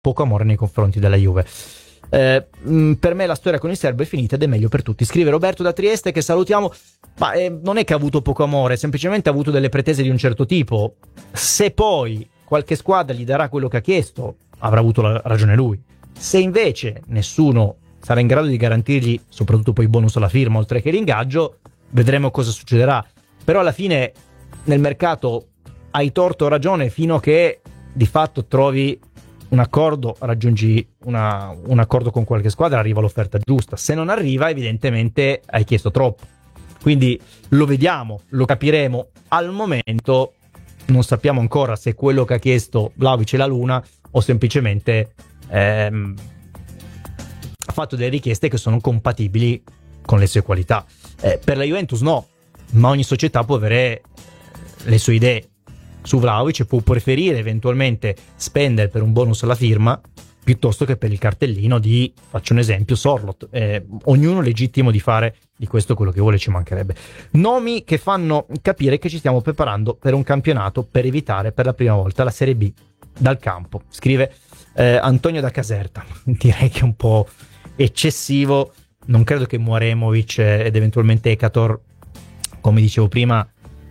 poco amore nei confronti della Juve. Per me la storia con il serbo è finita ed è meglio per tutti. Scrive Roberto da Trieste, che salutiamo. Ma non è che ha avuto poco amore, semplicemente ha avuto delle pretese di un certo tipo. Se poi qualche squadra gli darà quello che ha chiesto, avrà avuto la ragione lui. Se invece nessuno sarà in grado di garantirgli, soprattutto poi bonus alla firma oltre che l'ingaggio, vedremo cosa succederà. Però alla fine nel mercato hai torto o ragione fino a che di fatto trovi un accordo, raggiungi un accordo con qualche squadra, arriva l'offerta giusta. Se non arriva, evidentemente hai chiesto troppo. Quindi lo vediamo, lo capiremo. Al momento non sappiamo ancora se quello che ha chiesto Vlahovic è la luna o semplicemente ha fatto delle richieste che sono compatibili con le sue qualità. Per la Juventus no, ma ogni società può avere le sue idee su Vlahovic e può preferire eventualmente spendere per un bonus alla firma piuttosto che per il cartellino di, faccio un esempio, Sorloth. Ognuno è legittimo di fare di questo quello che vuole, ci mancherebbe. Nomi che fanno capire che ci stiamo preparando per un campionato per evitare per la prima volta la Serie B dal campo, scrive Antonio da Caserta. Direi che è un po' eccessivo. Non credo che Mouaremovic ed eventualmente Ekator, come dicevo prima,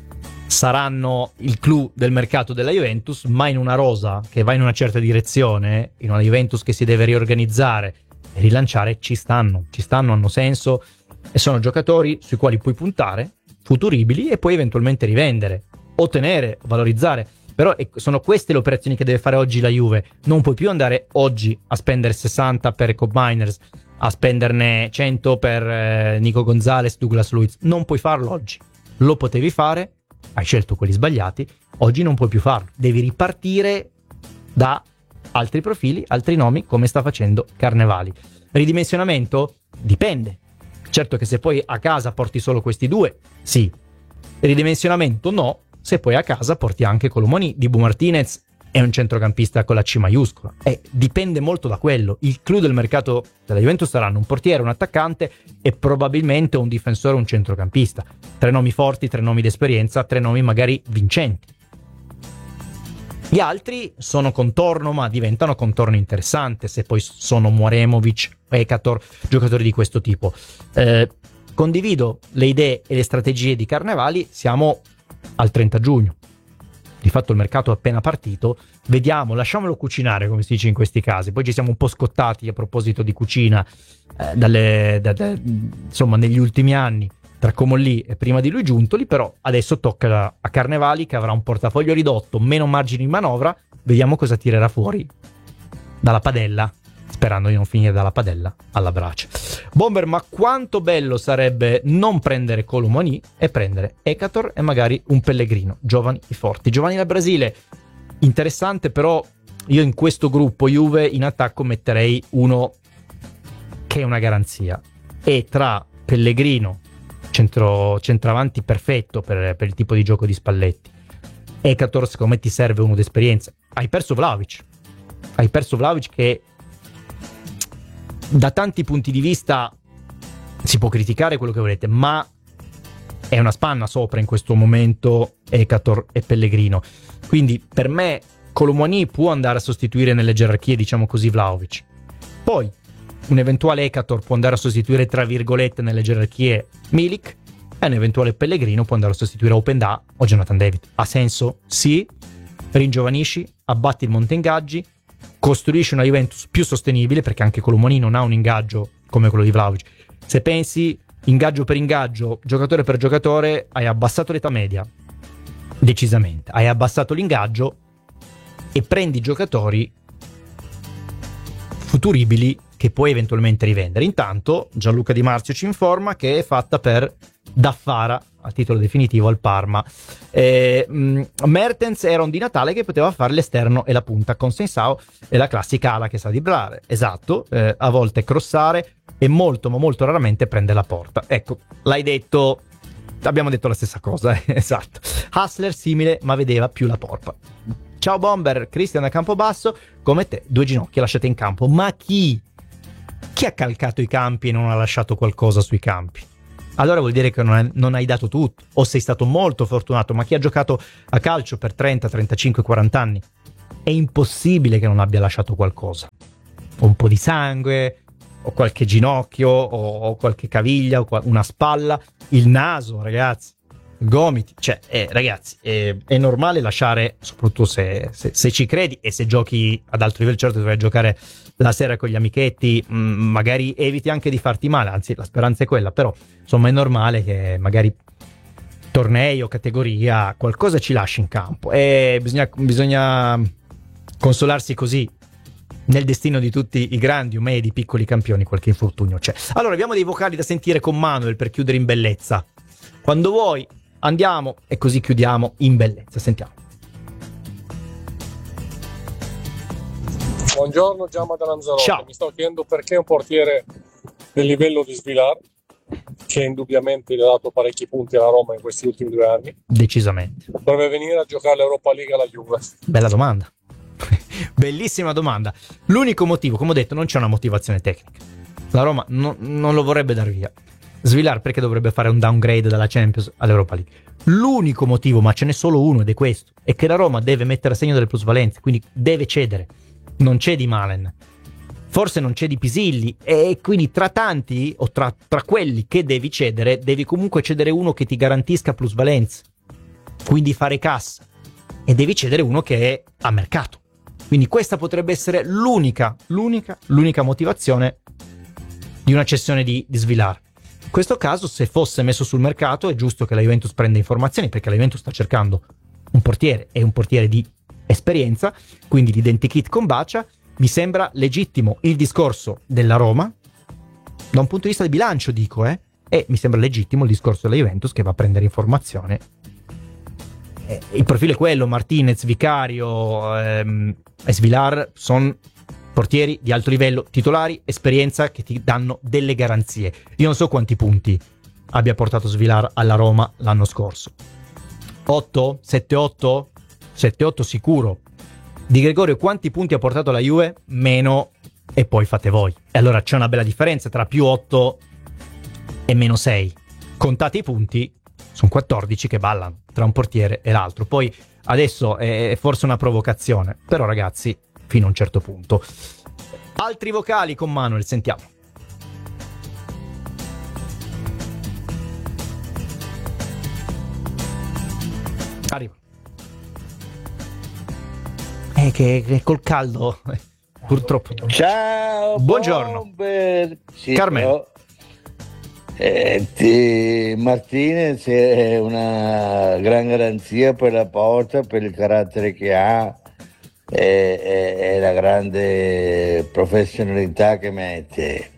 saranno il clou del mercato della Juventus, ma in una rosa che va in una certa direzione, in una Juventus che si deve riorganizzare e rilanciare, ci stanno, hanno senso e sono giocatori sui quali puoi puntare, futuribili, e puoi eventualmente rivendere, ottenere, valorizzare. Però sono queste le operazioni che deve fare oggi la Juve. Non puoi più andare oggi a spendere 60 per Cobb Miners, a spenderne 100 per Nico Gonzalez, Douglas Luiz. Non puoi farlo oggi. Lo potevi fare, hai scelto quelli sbagliati, oggi non puoi più farlo. Devi ripartire da altri profili, altri nomi, come sta facendo Carnevali. Ridimensionamento? Dipende. Certo che se poi a casa porti solo questi due, sì. Ridimensionamento no, se poi a casa porti anche Colomoni. Dibu Martinez è un centrocampista con la C maiuscola. Dipende molto da quello. Il clou del mercato della Juventus saranno un portiere, un attaccante e probabilmente un difensore, un centrocampista. 3 nomi forti, 3 nomi d'esperienza, 3 nomi magari vincenti. Gli altri sono contorno, ma diventano contorno interessante se poi sono Mouaremovic, Ekator, giocatori di questo tipo. Condivido le idee e le strategie di Carnevali. Siamo al 30 giugno. Di fatto il mercato è appena partito. Vediamo, lasciamolo cucinare, come si dice in questi casi. Poi ci siamo un po' scottati a proposito di cucina insomma negli ultimi anni tra Comolli e prima di lui Giuntoli, però adesso tocca a Carnevali, che avrà un portafoglio ridotto, meno margini di manovra. Vediamo cosa tirerà fuori dalla padella, sperando di non finire dalla padella alla brace. Bomber, ma quanto bello sarebbe non prendere Colomoni e prendere Ekator e magari un Pellegrino, giovani e forti. Giovanni dal Brasile, interessante, però io in questo gruppo Juve in attacco metterei uno che è una garanzia, e tra Pellegrino, centravanti perfetto per il tipo di gioco di Spalletti, Ekator, secondo me ti serve uno d'esperienza. Hai perso Vlahovic che da tanti punti di vista si può criticare quello che volete, ma è una spanna sopra in questo momento Ekator e Pellegrino. Quindi per me Colomoni può andare a sostituire nelle gerarchie, diciamo così, Vlahovic. Poi un eventuale Ekator può andare a sostituire, tra virgolette, nelle gerarchie Milik, e un eventuale Pellegrino può andare a sostituire Openda o Jonathan David. Ha senso? Sì. Ringiovanisci, abbatti il monte ingaggi, costruisci una Juventus più sostenibile, perché anche Colomoni non ha un ingaggio come quello di Vlahovic. Se pensi ingaggio per ingaggio, giocatore per giocatore, hai abbassato l'età media decisamente, hai abbassato l'ingaggio e prendi giocatori futuribili che puoi eventualmente rivendere. Intanto Gianluca Di Marzio ci informa che è fatta per Daffara a titolo definitivo al Parma. Mertens era un di Natale che poteva fare l'esterno e la punta, con Sensao e la classica ala che sa driblare, esatto, a volte crossare e molto ma molto raramente prende la porta. Ecco, l'hai detto, abbiamo detto la stessa cosa, esatto. Hassler simile, ma vedeva più la porta. Ciao Bomber, Cristian da Campobasso, come te 2 ginocchia lasciate in campo. Ma chi ha calcato i campi e non ha lasciato qualcosa sui campi? Allora vuol dire che non hai dato tutto, o sei stato molto fortunato. Ma chi ha giocato a calcio per 30, 35, 40 anni è impossibile che non abbia lasciato qualcosa, o un po' di sangue, o qualche ginocchio, o qualche caviglia, o una spalla, il naso, ragazzi, gomiti, cioè ragazzi è normale lasciare, soprattutto se ci credi e se giochi ad alto livello. Certo, dovrai giocare la sera con gli amichetti, magari eviti anche di farti male, anzi la speranza è quella, però insomma è normale che magari tornei o categoria qualcosa ci lasci in campo, e bisogna consolarsi così nel destino di tutti i grandi o medi piccoli campioni, qualche infortunio c'è. Allora abbiamo dei vocali da sentire con Manuel per chiudere in bellezza. Quando vuoi andiamo e così chiudiamo in bellezza. Sentiamo. Buongiorno, Giamma da Lanzarote. Ciao. Mi sto chiedendo perché un portiere del livello di Svilar, che indubbiamente gli ha dato parecchi punti alla Roma in questi ultimi 2 anni, Decisamente. dovrebbe venire a giocare l'Europa League alla Juve. Bella domanda. Bellissima domanda. L'unico motivo, come ho detto, non c'è una motivazione tecnica. La Roma non lo vorrebbe dar via. Svilar perché dovrebbe fare un downgrade dalla Champions all'Europa League? L'unico motivo, ma ce n'è solo uno ed è questo, è che la Roma deve mettere a segno delle plusvalenze, quindi deve cedere. Non c'è Di Malen, forse non c'è Di Pisilli, e quindi tra tanti, o tra quelli che devi cedere, devi comunque cedere uno che ti garantisca plusvalenze, quindi fare cassa, e devi cedere uno che è a mercato. Quindi questa potrebbe essere l'unica motivazione di una cessione di Svilar. In questo caso, se fosse messo sul mercato, è giusto che la Juventus prenda informazioni, perché la Juventus sta cercando un portiere, e un portiere di esperienza, quindi l'identikit combacia. Mi sembra legittimo il discorso della Roma, da un punto di vista di bilancio dico, e mi sembra legittimo il discorso della Juventus, che va a prendere informazione. Il profilo è quello: Martinez, Vicario e Svilar sono portieri di alto livello, titolari, esperienza, che ti danno delle garanzie. Io non so quanti punti abbia portato Svilar alla Roma l'anno scorso. 8? 7-8? 7-8 sicuro. Di Gregorio quanti punti ha portato la Juve? Meno, e poi fate voi. E allora c'è una bella differenza tra più 8 e meno 6. Contate i punti, sono 14 che ballano tra un portiere e l'altro. Poi adesso è forse una provocazione, però ragazzi, fino a un certo punto. Altri vocali con Manuel, sentiamo. Arriva. Che col caldo purtroppo. Ciao, buongiorno. Sì, Carmelo. Martinez è una gran garanzia per la porta, per il carattere che ha e la grande professionalità che mette.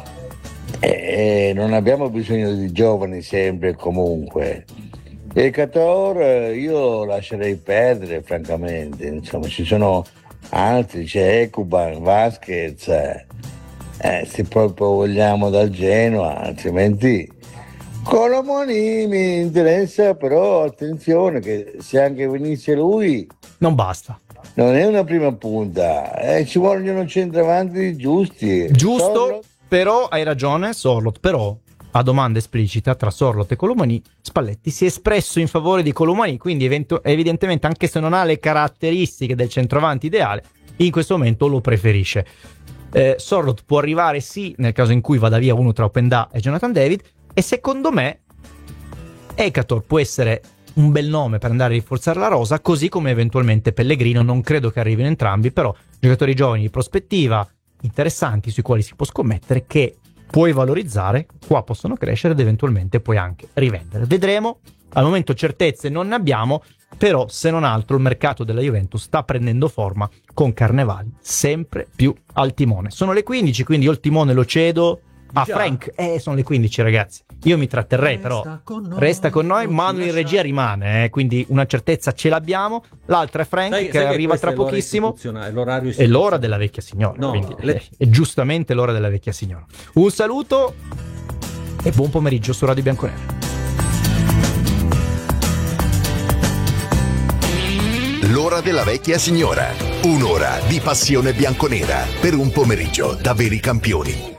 Non abbiamo bisogno di giovani sempre e comunque. E Cator io lascerei perdere, francamente. Insomma, ci sono altri, c'è Ekuban, Vasquez, se proprio vogliamo dal Genoa, altrimenti Colomoni mi interessa, però attenzione che se anche venisse lui non basta. Non è una prima punta, ci vogliono centravanti giusti. Giusto, Sorloth. però hai ragione, Sorloth, però a domanda esplicita tra Sorloth e Colomani, Spalletti si è espresso in favore di Colomani, quindi evidentemente, anche se non ha le caratteristiche del centravanti ideale, in questo momento lo preferisce. Sorloth può arrivare sì nel caso in cui vada via uno tra Openda e Jonathan David, e secondo me Ekator può essere un bel nome per andare a rinforzare la rosa, così come eventualmente Pellegrino. Non credo che arrivino entrambi, però giocatori giovani di prospettiva, interessanti, sui quali si può scommettere, che puoi valorizzare, qua possono crescere ed eventualmente puoi anche rivendere. Vedremo, al momento certezze non ne abbiamo, però se non altro il mercato della Juventus sta prendendo forma con Carnevali sempre più al timone. Sono le 15, quindi io il timone lo cedo a Frank. Sono le 15 ragazzi, io mi tratterrei, però resta con noi. Manuel in regia rimane, quindi una certezza ce l'abbiamo. L'altra è Frank, che arriva tra pochissimo. È l'ora della vecchia signora, no, quindi è giustamente l'ora della vecchia signora. Un saluto e buon pomeriggio su Radio Bianconera. L'ora della vecchia signora, un'ora di passione bianconera per un pomeriggio da veri campioni.